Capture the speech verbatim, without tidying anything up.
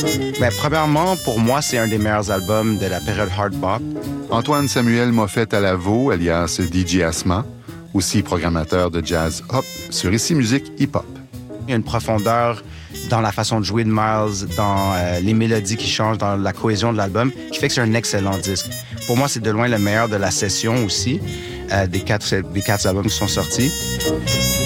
Ben, premièrement, pour moi, c'est un des meilleurs albums de la période hard bop. Antoine Samuel Moffett à la veau, alias D J Asma, aussi programmateur de jazz hop sur Ici Musique Hip Hop. Il y a une profondeur dans la façon de jouer de Miles, dans euh, les mélodies qui changent, dans la cohésion de l'album, qui fait que c'est un excellent disque. Pour moi, c'est de loin le meilleur de la session aussi, euh, des, quatre, des quatre albums qui sont sortis.